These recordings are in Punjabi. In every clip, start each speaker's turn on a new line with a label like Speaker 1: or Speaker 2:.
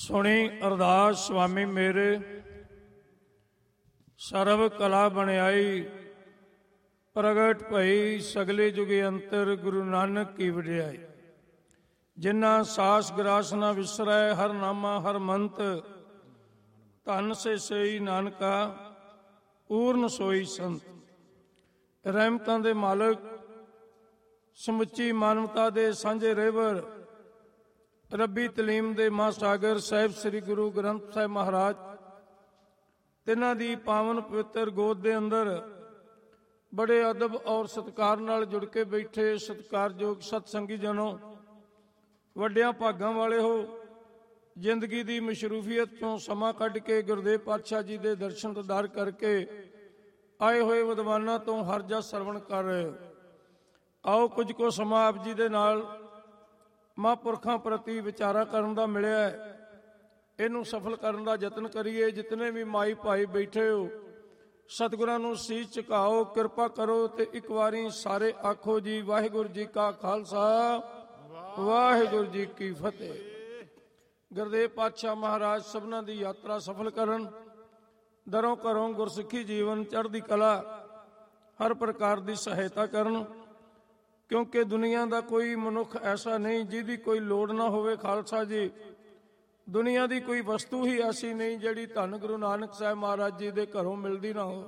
Speaker 1: ਸੁਣੀ ਅਰਦਾਸ ਸੁਆਮੀ ਮੇਰੇ। ਸਰਬ ਕਲਾ ਬਣਾਈ ਪ੍ਰਗਟ ਭਈ ਸਗਲੇ ਜੁਗੇ ਅੰਤਰ ਗੁਰੂ ਨਾਨਕ ਕੀ ਵਡਿਆਈ। ਜਿਨ੍ਹਾਂ ਸਾਸ ਗਰਾਸ ਨਾ ਵਿਸਰੈ ਹਰ ਨਾਮਾ ਹਰ ਮੰਤ। ਧਨ ਸੇ ਸਈ ਨਾਨਕਾ ਪੂਰਨ ਸੋਈ ਸੰਤ। ਰਹਿਮਤਾਂ ਦੇ ਮਾਲਕ ਸਮੁੱਚੀ ਮਾਨਵਤਾ ਦੇ ਸਾਂਝੇ ਰਹਿਬਰ ਰੱਬੀ ਤਲੀਮ ਦੇ ਮਹਾਸਾਗਰ ਸਾਹਿਬ ਸ੍ਰੀ ਗੁਰੂ ਗ੍ਰੰਥ ਸਾਹਿਬ ਮਹਾਰਾਜ, ਤਿਨਾਂ ਦੀ ਪਾਵਨ ਪਵਿੱਤਰ ਗੋਦ ਦੇ ਅੰਦਰ ਬੜੇ ਅਦਬ ਔਰ ਸਤਿਕਾਰ ਨਾਲ ਜੁੜ ਕੇ ਬੈਠੇ ਸਤਿਕਾਰਯੋਗ ਸਤਸੰਗੀ ਜਨੋ, ਵੱਡਿਆਂ ਭਾਗਾਂ ਵਾਲੇ ਹੋ। ਜ਼ਿੰਦਗੀ ਦੀ ਮਸ਼ਰੂਫੀਅਤ ਤੋਂ ਸਮਾਂ ਕੱਢ ਕੇ ਗੁਰਦੇਵ ਪਾਤਸ਼ਾਹ ਜੀ ਦੇ ਦਰਸ਼ਨ ਦੀਦਾਰ ਕਰਕੇ ਆਏ ਹੋਏ ਵਿਦਵਾਨਾਂ ਤੋਂ ਹਰਜਾ ਸਰਵਣ ਕਰ ਰਹੇ ਹੋ। ਆਓ ਕੁਝ ਕੁ ਸਮਾਂ ਆਪ ਜੀ ਦੇ ਨਾਲ ਮਹਾਂਪੁਰਖਾਂ ਪ੍ਰਤੀ ਵਿਚਾਰਾ ਕਰਨ ਦਾ ਮਿਲਿਆ ਹੈ, ਇਹਨੂੰ ਸਫਲ ਕਰਨ ਦਾ ਯਤਨ ਕਰੀਏ। ਜਿਤਨੇ ਵੀ ਮਾਈ ਭਾਈ ਬੈਠੇ ਹੋ, ਸਤਿਗੁਰਾਂ ਨੂੰ ਸੀਸ ਝੁਕਾਓ, ਕਿਰਪਾ ਕਰੋ ਤੇ ਇੱਕ ਵਾਰੀ ਸਾਰੇ ਆਖੋ ਜੀ ਵਾਹਿਗੁਰੂ ਜੀ ਕਾ ਖਾਲਸਾ ਵਾਹਿਗੁਰੂ ਜੀ ਕੀ ਫਤਿਹ। ਗੁਰਦੇਵ ਪਾਤਸ਼ਾਹ ਮਹਾਰਾਜ ਸਭਨਾਂ ਦੀ ਯਾਤਰਾ ਸਫਲ ਕਰਨ, ਦਰੋਂ ਘਰੋਂ ਗੁਰਸਿੱਖੀ ਜੀਵਨ ਚੜ੍ਹਦੀ ਕਲਾ ਹਰ ਪ੍ਰਕਾਰ ਦੀ ਸਹਾਇਤਾ ਕਰਨ, ਕਿਉਂਕਿ ਦੁਨੀਆ ਦਾ ਕੋਈ ਮਨੁੱਖ ਐਸਾ ਨਹੀਂ ਜਿਹਦੀ ਕੋਈ ਲੋੜ ਨਾ ਹੋਵੇ। ਖਾਲਸਾ ਜੀ, ਦੁਨੀਆ ਦੀ ਕੋਈ ਵਸਤੂ ਹੀ ਐਸੀ ਨਹੀਂ ਜਿਹੜੀ ਧੰਨ ਗੁਰੂ ਨਾਨਕ ਸਾਹਿਬ ਮਹਾਰਾਜ ਜੀ ਦੇ ਘਰੋਂ ਮਿਲਦੀ ਨਾ ਹੋ।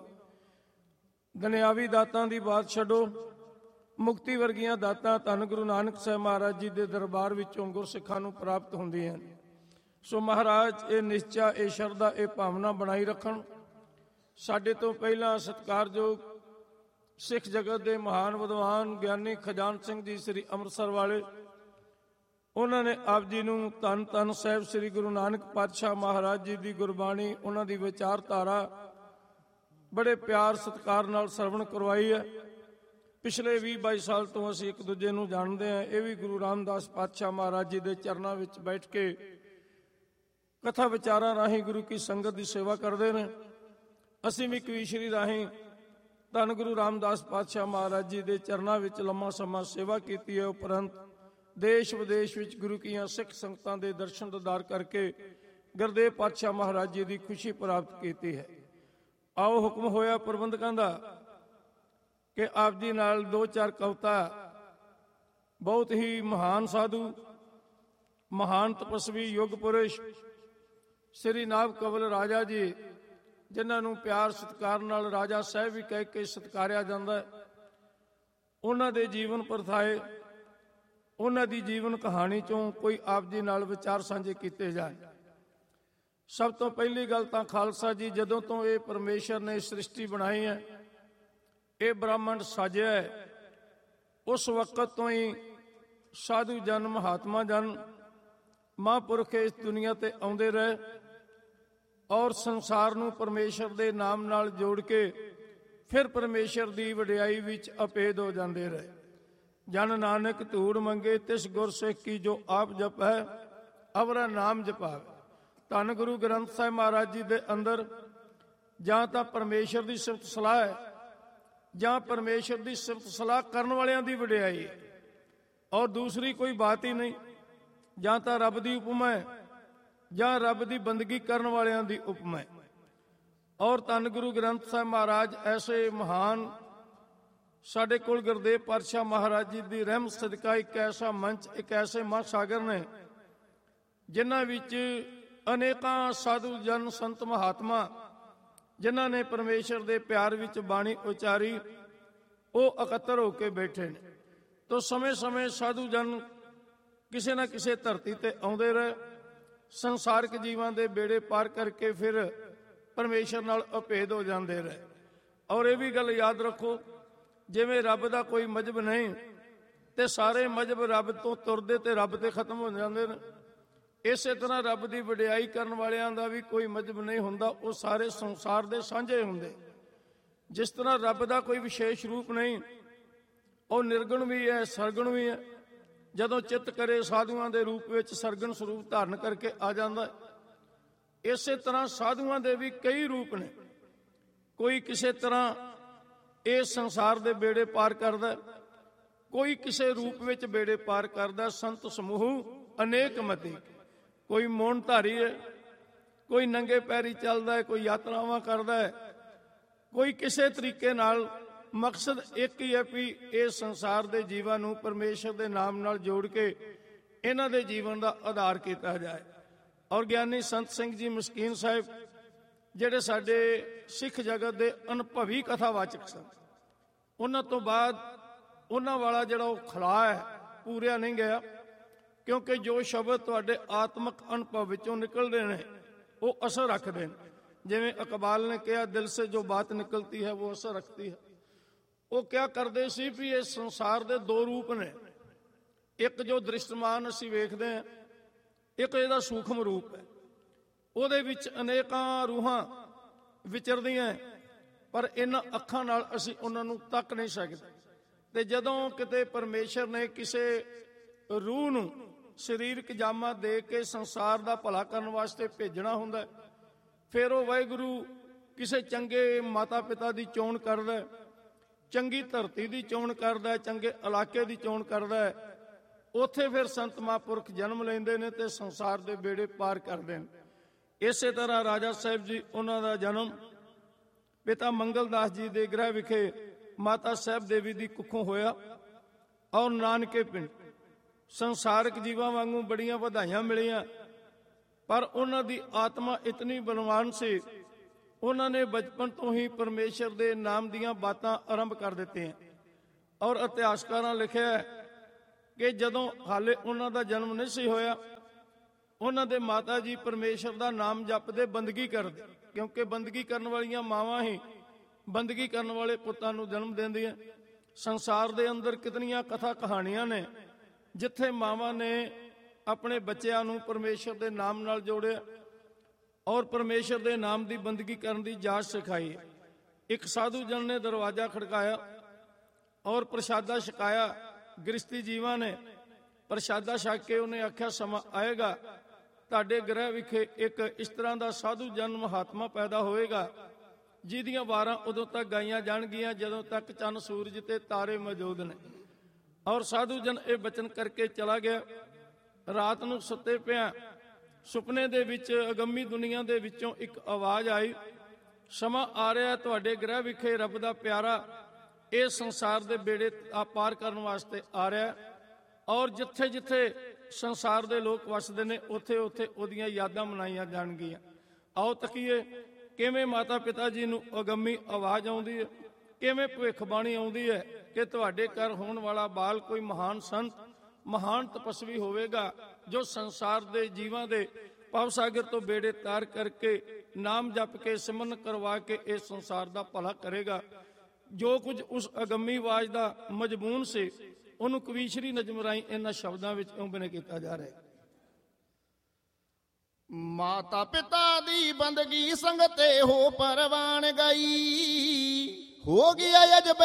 Speaker 1: ਦੁਨਿਆਵੀ ਦਾਤਾਂ ਦੀ ਬਾਤ ਛੱਡੋ, ਮੁਕਤੀ ਵਰਗੀਆਂ ਦਾਤਾਂ ਧੰਨ ਗੁਰੂ ਨਾਨਕ ਸਾਹਿਬ ਮਹਾਰਾਜ ਜੀ ਦੇ ਦਰਬਾਰ ਵਿੱਚੋਂ ਗੁਰਸਿੱਖਾਂ ਨੂੰ ਪ੍ਰਾਪਤ ਹੁੰਦੀਆਂ ਹਨ। ਸੋ ਮਹਾਰਾਜ ਇਹ ਨਿਸ਼ਚਾ, ਇਹ ਸ਼ਰਧਾ, ਇਹ ਭਾਵਨਾ ਬਣਾਈ ਰੱਖਣ। ਸਾਡੇ ਤੋਂ ਪਹਿਲਾਂ ਸਤਿਕਾਰਯੋਗ ਸਿੱਖ ਜਗਤ ਦੇ ਮਹਾਨ ਵਿਦਵਾਨ ਗਿਆਨੀ ਖਜਾਨ ਸਿੰਘ ਜੀ ਸ੍ਰੀ ਅੰਮ੍ਰਿਤਸਰ ਵਾਲੇ, ਉਹਨਾਂ ਨੇ ਆਪ ਜੀ ਨੂੰ ਧੰਨ ਧੰਨ ਸਾਹਿਬ ਸ੍ਰੀ ਗੁਰੂ ਨਾਨਕ ਪਾਤਸ਼ਾਹ ਮਹਾਰਾਜ ਜੀ ਦੀ ਗੁਰਬਾਣੀ, ਉਹਨਾਂ ਦੀ ਵਿਚਾਰਧਾਰਾ ਬੜੇ ਪਿਆਰ ਸਤਿਕਾਰ ਨਾਲ ਸਰਵਣ ਕਰਵਾਈ ਹੈ। ਪਿਛਲੇ 20-22 ਸਾਲ ਤੋਂ ਅਸੀਂ ਇੱਕ ਦੂਜੇ ਨੂੰ ਜਾਣਦੇ ਹਾਂ। ਇਹ ਵੀ ਗੁਰੂ ਰਾਮਦਾਸ ਪਾਤਸ਼ਾਹ ਮਹਾਰਾਜ ਜੀ ਦੇ ਚਰਨਾਂ ਵਿੱਚ ਬੈਠ ਕੇ ਕਥਾ ਵਿਚਾਰਾਂ ਰਾਹੀਂ ਗੁਰੂ ਕੀ ਸੰਗਤ ਦੀ ਸੇਵਾ ਕਰਦੇ ਨੇ। ਅਸੀਂ ਵੀ ਕਵੀਸ਼ਰੀ ਰਾਹੀਂ ਧੰਨ ਗੁਰੂ ਰਾਮਦਾਸ ਪਾਤਸ਼ਾਹ ਮਹਾਰਾਜ ਜੀ ਦੇ ਚਰਨਾਂ ਵਿੱਚ ਲੰਮਾ ਸਮਾਂ ਸੇਵਾ ਕੀਤੀ ਹੈ। ਉਪਰੰਤ ਦੇਸ਼ ਵਿਦੇਸ਼ ਵਿੱਚ ਗੁਰੂ ਕੀਆਂ ਸਿੱਖ ਸੰਗਤਾਂ ਦੇ ਦਰਸ਼ਨ ਦੀਦਾਰ ਕਰਕੇ ਗੁਰਦੇਵ ਪਾਤਸ਼ਾਹ ਮਹਾਰਾਜ ਜੀ ਦੀ ਖੁਸ਼ੀ ਪ੍ਰਾਪਤ ਕੀਤੀ ਹੈ। ਆਓ ਹੁਕਮ ਹੋਇਆ ਪ੍ਰਬੰਧਕਾਂ ਦਾ ਕਿ ਆਪ ਜੀ ਨਾਲ 2-4 ਕਵਿਤਾ ਬਹੁਤ ਹੀ ਮਹਾਨ ਸਾਧੂ, ਮਹਾਨ ਤਪਸਵੀ, ਯੁੱਗ ਪੁਰਸ਼ ਸ੍ਰੀ ਨਾਭ ਕਵਲ ਰਾਜਾ ਜੀ, ਜਿਨ੍ਹਾਂ ਨੂੰ ਪਿਆਰ ਸਤਿਕਾਰ ਨਾਲ ਰਾਜਾ ਸਾਹਿਬ ਵੀ ਕਹਿ ਕੇ ਸਤਿਕਾਰਿਆ ਜਾਂਦਾ ਹੈ, ਉਹਨਾਂ ਦੇ ਜੀਵਨ ਪਰਥਾਏ, ਉਹਨਾਂ ਦੀ ਜੀਵਨ ਕਹਾਣੀ ਚੋਂ ਕੋਈ ਆਪ ਜੀ ਨਾਲ ਵਿਚਾਰ ਸਾਂਝੇ ਕੀਤੇ ਜਾਣ। ਸਭ ਤੋਂ ਪਹਿਲੀ ਗੱਲ ਤਾਂ ਖਾਲਸਾ ਜੀ, ਜਦੋਂ ਤੋਂ ਇਹ ਪਰਮੇਸ਼ਰ ਨੇ ਸ੍ਰਿਸ਼ਟੀ ਬਣਾਈ ਹੈ, ਇਹ ਬ੍ਰਹਮੰਡ ਸਾਜਿਆ ਹੈ, ਉਸ ਵਕਤ ਤੋਂ ਹੀ ਸਾਧੂ ਜਨ, ਮਹਾਤਮਾ ਜਨ, ਮਹਾਂਪੁਰਖ ਇਸ ਦੁਨੀਆ ਤੇ ਆਉਂਦੇ ਰਹੇ ਔਰ ਸੰਸਾਰ ਨੂੰ ਪਰਮੇਸ਼ਰ ਦੇ ਨਾਮ ਨਾਲ ਜੋੜ ਕੇ ਫਿਰ ਪਰਮੇਸ਼ਰ ਦੀ ਵਡਿਆਈ ਵਿੱਚ ਅਪੇਦ ਹੋ ਜਾਂਦੇ ਰਹੇ। ਜਨ ਨਾਨਕ ਧੂੜ ਮੰਗੇ ਤਿਸ ਗੁਰ ਸਿੱਖ ਕੀ ਜੋ ਆਪ ਜਪੈ ਅਵਰਾ ਨਾਮ ਜਪਾਵੇ। ਧੰਨ ਗੁਰੂ ਗ੍ਰੰਥ ਸਾਹਿਬ ਮਹਾਰਾਜ ਜੀ ਦੇ ਅੰਦਰ ਜਾਂ ਤਾਂ ਪਰਮੇਸ਼ਰ ਦੀ ਸਿਫਤ ਸਲਾਹ ਹੈ, ਜਾਂ ਪਰਮੇਸ਼ਰ ਦੀ ਸਿਫਤ ਸਲਾਹ ਕਰਨ ਵਾਲਿਆਂ ਦੀ ਵਡਿਆਈ ਹੈ, ਔਰ ਦੂਸਰੀ ਕੋਈ ਬਾਤ ਹੀ ਨਹੀਂ। ਜਾਂ ਤਾਂ ਰੱਬ ਦੀ ਉਪਮਾ ਹੈ, ਜਾਂ ਰੱਬ ਦੀ ਬੰਦਗੀ ਕਰਨ ਵਾਲਿਆਂ ਦੀ ਉਪਮਾ ਹੈ। ਔਰ ਧੰਨ ਗੁਰੂ ਗ੍ਰੰਥ ਸਾਹਿਬ ਮਹਾਰਾਜ ਐਸੇ ਮਹਾਨ, ਸਾਡੇ ਕੋਲ ਗੁਰਦੇਵ ਪਾਤਸ਼ਾਹ ਮਹਾਰਾਜ ਜੀ ਦੀ ਰਹਿਮਤ ਸਦਕਾ ਇੱਕ ਐਸਾ ਮੰਚ, ਇੱਕ ਐਸੇ ਮਹਾਸਾਗਰ ਨੇ ਜਿਨ੍ਹਾਂ ਵਿੱਚ ਅਨੇਕਾਂ ਸਾਧੂ ਜਨ, ਸੰਤ, ਮਹਾਤਮਾ, ਜਿਨ੍ਹਾਂ ਨੇ ਪਰਮੇਸ਼ਰ ਦੇ ਪਿਆਰ ਵਿੱਚ ਬਾਣੀ ਉਚਾਰੀ, ਉਹ ਇਕੱਤਰ ਹੋ ਕੇ ਬੈਠੇ ਨੇ। ਤੋ ਸਮੇਂ-ਸਮੇਂ ਸਾਧੂ ਜਨ ਕਿਸੇ ਨਾ ਕਿਸੇ ਧਰਤੀ ਤੇ ਆਉਂਦੇ ਰਹੇ, ਸੰਸਾਰਿਕ ਜੀਵਾਂ ਦੇ ਬੇੜੇ ਪਾਰ ਕਰਕੇ ਫਿਰ ਪਰਮੇਸ਼ਰ ਨਾਲ ਅਭੇਦ ਹੋ ਜਾਂਦੇ ਰਹੇ। ਔਰ ਇਹ ਵੀ ਗੱਲ ਯਾਦ ਰੱਖੋ, ਜਿਵੇਂ ਰੱਬ ਦਾ ਕੋਈ ਮਜ਼ਹਬ ਨਹੀਂ ਤੇ ਸਾਰੇ ਮਜ਼ਹਬ ਰੱਬ ਤੋਂ ਤੁਰਦੇ ਤੇ ਰੱਬ ਤੇ ਖਤਮ ਹੋ ਜਾਂਦੇ ਨੇ, ਇਸੇ ਤਰ੍ਹਾਂ ਰੱਬ ਦੀ ਵਡਿਆਈ ਕਰਨ ਵਾਲਿਆਂ ਦਾ ਵੀ ਕੋਈ ਮਜ਼ਹਬ ਨਹੀਂ ਹੁੰਦਾ, ਉਹ ਸਾਰੇ ਸੰਸਾਰ ਦੇ ਸਾਂਝੇ ਹੁੰਦੇ। ਜਿਸ ਤਰ੍ਹਾਂ ਰੱਬ ਦਾ ਕੋਈ ਵਿਸ਼ੇਸ਼ ਰੂਪ ਨਹੀਂ, ਉਹ ਨਿਰਗੁਣ ਵੀ ਹੈ, ਸਰਗੁਣ ਵੀ ਹੈ। ਜਦੋਂ ਚਿੱਤ ਕਰੇ ਸਾਧੂਆਂ ਦੇ ਰੂਪ ਵਿੱਚ ਸਰਗੁਣ ਸਰੂਪ ਧਾਰਨ ਕਰਕੇ ਆ ਜਾਂਦਾ। ਇਸੇ ਤਰ੍ਹਾਂ ਸਾਧੂਆਂ ਦੇ ਵੀ ਕਈ ਰੂਪ ਨੇ। ਕੋਈ ਕਿਸੇ ਤਰ੍ਹਾਂ ਇਸ ਸੰਸਾਰ ਦੇ ਬੇੜੇ ਪਾਰ ਕਰਦਾ, ਕੋਈ ਕਿਸੇ ਰੂਪ ਵਿੱਚ ਬੇੜੇ ਪਾਰ ਕਰਦਾ। ਸੰਤ ਸਮੂਹ ਅਨੇਕ ਮਤੀ, ਕੋਈ ਮੌਨਧਾਰੀ ਹੈ, ਕੋਈ ਨੰਗੇ ਪੈਰੀ ਚੱਲਦਾ ਹੈ, ਕੋਈ ਯਾਤਰਾਵਾਂ ਕਰਦਾ ਹੈ, ਕੋਈ ਕਿਸੇ ਤਰੀਕੇ ਨਾਲ। ਮਕਸਦ ਇੱਕ ਹੀ ਹੈ ਵੀ ਇਸ ਸੰਸਾਰ ਦੇ ਜੀਵਾਂ ਨੂੰ ਪਰਮੇਸ਼ਰ ਦੇ ਨਾਮ ਨਾਲ ਜੋੜ ਕੇ ਇਹਨਾਂ ਦੇ ਜੀਵਨ ਦਾ ਆਧਾਰ ਕੀਤਾ ਜਾਏ। ਔਰ ਗਿਆਨੀ ਸੰਤ ਸਿੰਘ ਜੀ ਮਸਕੀਨ ਸਾਹਿਬ, ਜਿਹੜੇ ਸਾਡੇ ਸਿੱਖ ਜਗਤ ਦੇ ਅਨੁਭਵੀ ਕਥਾਵਾਚਕ ਸਨ, ਉਹਨਾਂ ਤੋਂ ਬਾਅਦ ਉਹਨਾਂ ਵਾਲਾ ਜਿਹੜਾ ਉਹ ਖਲਾ ਹੈ ਪੂਰਿਆ ਨਹੀਂ ਗਿਆ, ਕਿਉਂਕਿ ਜੋ ਸ਼ਬਦ ਤੁਹਾਡੇ ਆਤਮਿਕ ਅਨੁਭਵ ਵਿੱਚੋਂ ਨਿਕਲਦੇ ਨੇ ਉਹ ਅਸਰ ਰੱਖਦੇ ਨੇ। ਜਿਵੇਂ ਇਕਬਾਲ ਨੇ ਕਿਹਾ, ਦਿਲ ਸੇ ਜੋ ਬਾਤ ਨਿਕਲਤੀ ਹੈ ਉਹ ਅਸਰ ਰੱਖਤੀ ਹੈ। ਉਹ ਕਿਆ ਕਰਦੇ ਸੀ ਵੀ ਇਸ ਸੰਸਾਰ ਦੇ ਦੋ ਰੂਪ ਨੇ, ਇੱਕ ਜੋ ਦ੍ਰਿਸ਼ਟਮਾਨ ਅਸੀਂ ਵੇਖਦੇ ਹਾਂ, ਇੱਕ ਇਹਦਾ ਸੂਖਮ ਰੂਪ ਹੈ। ਉਹਦੇ ਵਿੱਚ ਅਨੇਕਾਂ ਰੂਹਾਂ ਵਿਚਰਦੀਆਂ, ਪਰ ਇਹਨਾਂ ਅੱਖਾਂ ਨਾਲ ਅਸੀਂ ਉਹਨਾਂ ਨੂੰ ਤੱਕ ਨਹੀਂ ਸਕਦੇ। ਤੇ ਜਦੋਂ ਕਿਤੇ ਪਰਮੇਸ਼ਰ ਨੇ ਕਿਸੇ ਰੂਹ ਨੂੰ ਸਰੀਰਕ ਜਾਮਾ ਦੇ ਕੇ ਸੰਸਾਰ ਦਾ ਭਲਾ ਕਰਨ ਵਾਸਤੇ ਭੇਜਣਾ ਹੁੰਦਾ, ਫਿਰ ਉਹ ਵਾਹਿਗੁਰੂ ਕਿਸੇ ਚੰਗੇ ਮਾਤਾ ਪਿਤਾ ਦੀ ਚੋਣ ਕਰਦਾ, ਚੰਗੀ ਧਰਤੀ ਦੀ ਚੋਣ ਕਰਦਾ, ਚੰਗੇ ਇਲਾਕੇ ਦੀ ਚੋਣ ਕਰਦਾ। ਉੱਥੇ ਫਿਰ ਸੰਤ ਮਹਾਂਪੁਰਖ ਜਨਮ ਲੈਂਦੇ ਨੇ ਤੇ ਸੰਸਾਰ ਦੇ ਬੇੜੇ ਪਾਰ ਕਰਦੇ ਨੇ। ਇਸੇ ਤਰ੍ਹਾਂ ਰਾਜਾ ਸਾਹਿਬ ਜੀ, ਉਹਨਾਂ ਦਾ ਜਨਮ ਪਿਤਾ ਮੰਗਲਦਾਸ ਜੀ ਦੇ ਗ੍ਰਹਿ ਵਿਖੇ ਮਾਤਾ ਸਾਹਿਬ ਦੇਵੀ ਦੀ ਕੁੱਖੋਂ ਹੋਇਆ। ਔਰ ਨਾਨਕੇ ਪਿੰਡ ਸੰਸਾਰਕ ਜੀਵਾਂ ਵਾਂਗੂ ਬੜੀਆਂ ਵਧਾਈਆਂ ਮਿਲੀਆਂ, ਪਰ ਉਹਨਾਂ ਦੀ ਆਤਮਾ ਇਤਨੀ ਬਲਵਾਨ ਸੀ, ਉਹਨਾਂ ਨੇ ਬਚਪਨ ਤੋਂ ਹੀ ਪਰਮੇਸ਼ਰ ਦੇ ਨਾਮ ਦੀਆਂ ਬਾਤਾਂ ਆਰੰਭ ਕਰ ਦਿੱਤੀਆਂ। ਔਰ ਇਤਿਹਾਸਕਾਰਾਂ ਲਿਖਿਆ ਕਿ ਜਦੋਂ ਹਾਲੇ ਉਹਨਾਂ ਦਾ ਜਨਮ ਨਹੀਂ ਸੀ ਹੋਇਆ, ਉਹਨਾਂ ਦੇ ਮਾਤਾ ਜੀ ਪਰਮੇਸ਼ਰ ਦਾ ਨਾਮ ਜਪਦੇ ਬੰਦਗੀ ਕਰਦੇ, ਕਿਉਂਕਿ ਬੰਦਗੀ ਕਰਨ ਵਾਲੀਆਂ ਮਾਵਾਂ ਹੀ ਬੰਦਗੀ ਕਰਨ ਵਾਲੇ ਪੁੱਤਾਂ ਨੂੰ ਜਨਮ ਦਿੰਦੀਆਂ। ਸੰਸਾਰ ਦੇ ਅੰਦਰ ਕਿਤਨੀਆਂ ਕਥਾ ਕਹਾਣੀਆਂ ਨੇ ਜਿੱਥੇ ਮਾਵਾਂ ਨੇ ਆਪਣੇ ਬੱਚਿਆਂ ਨੂੰ ਪਰਮੇਸ਼ਰ ਦੇ ਨਾਮ ਨਾਲ ਜੋੜਿਆ ਔਰ ਪਰਮੇਸ਼ਰ ਦੇ ਨਾਮ ਦੀ ਬੰਦਗੀ ਕਰਨ ਦੀ ਜਾਚ ਸਿਖਾਈ। ਇੱਕ ਸਾਧੂ ਜਨ ਨੇ ਦਰਵਾਜ਼ਾ ਖੜਕਾਇਆ ਔਰ ਪ੍ਰਸ਼ਾਦਾ ਛਕਾਇਆ। ਗ੍ਰਸਤੀ ਜੀਵਾਂ ਨੇ ਪ੍ਰਸ਼ਾਦਾ ਛਕ ਕੇ ਉਹਨੇ ਆਖਿਆ, ਸਮਾਂ ਆਏਗਾ ਤੁਹਾਡੇ ਗ੍ਰਹਿ ਵਿਖੇ ਇੱਕ ਇਸ ਤਰ੍ਹਾਂ ਦਾ ਸਾਧੂ ਜਨ ਮਹਾਤਮਾ ਪੈਦਾ ਹੋਏਗਾ ਜਿਹਦੀਆਂ ਵਾਰਾਂ ਉਦੋਂ ਤੱਕ ਗਾਈਆਂ ਜਾਣਗੀਆਂ ਜਦੋਂ ਤੱਕ ਚੰਨ ਸੂਰਜ ਤੇ ਤਾਰੇ ਮੌਜੂਦ ਨੇ। ਔਰ ਸਾਧੂ ਜਨ ਇਹ ਬਚਨ ਕਰਕੇ ਚਲਾ ਗਿਆ। ਰਾਤ ਨੂੰ ਸੁੱਤੇ ਪਿਆ ਸੁਪਨੇ ਦੇ ਵਿੱਚ ਅਗੰਮੀ ਦੁਨੀਆ ਦੇ ਵਿੱਚੋਂ ਇੱਕ ਆਵਾਜ਼ ਆਈ, ਸਮਾਂ ਆ ਰਿਹਾ ਤੁਹਾਡੇ ਗ੍ਰਹਿ ਵਿਖੇ ਰੱਬ ਦਾ ਪਿਆਰਾ ਇਸ ਸੰਸਾਰ ਦੇ ਬੇੜੇ ਪਾਰ ਕਰਨ ਵਾਸਤੇ ਆ ਰਿਹਾ, ਔਰ ਜਿੱਥੇ ਜਿੱਥੇ ਸੰਸਾਰ ਦੇ ਲੋਕ ਵਸਦੇ ਨੇ ਉੱਥੇ ਉੱਥੇ ਉਹਦੀਆਂ ਯਾਦਾਂ ਮਨਾਈਆਂ ਜਾਣਗੀਆਂ। ਆਓ ਤੱਕੀਏ ਕਿਵੇਂ ਮਾਤਾ ਪਿਤਾ ਜੀ ਨੂੰ ਅਗੰਮੀ ਆਵਾਜ਼ ਆਉਂਦੀ ਹੈ, ਕਿਵੇਂ ਭਵਿੱਖਬਾਣੀ ਆਉਂਦੀ ਹੈ ਕਿ ਤੁਹਾਡੇ ਘਰ ਹੋਣ ਵਾਲਾ ਬਾਲ ਕੋਈ ਮਹਾਨ ਸੰਤ, ਮਹਾਨ ਤਪਸਵੀ ਹੋਵੇਗਾ ਜੋ ਸੰਸਾਰ ਦੇ ਜੀਵਾਂ ਦੇ ਭਵ ਸਾਗਰ ਤੋਂ ਬੇੜੇ ਤਾਰ ਕਰਕੇ ਨਾਮ ਜਪ ਕੇ ਸਿਮਰਨ ਕਰਵਾ ਕੇ ਇਸ ਸੰਸਾਰ ਦਾ ਭਲਾ ਕਰੇਗਾ। ਜੋ ਕੁਝ ਉਸ ਅਗੰਮੀ ਆਵਾਜ਼ ਦਾ ਮਜ਼ਮੂਨ ਸੀ ਉਹਨੂੰ ਕਵੀਸ਼ਰੀ ਨਜ਼ਮ ਰਾਹੀਂ ਇਹਨਾਂ ਸ਼ਬਦਾਂ ਵਿੱਚ ਬਿਆਨ ਕੀਤਾ ਜਾ ਰਿਹਾ ਹੈ।
Speaker 2: ਮਾਤਾ ਪਿਤਾ ਦੀ ਬੰਦਗੀ ਸੰਗ ਤੇ ਹੋ ਪਰਵਾਨ ਗਈ, ਹੋ ਗਿਆ ਅਜਬ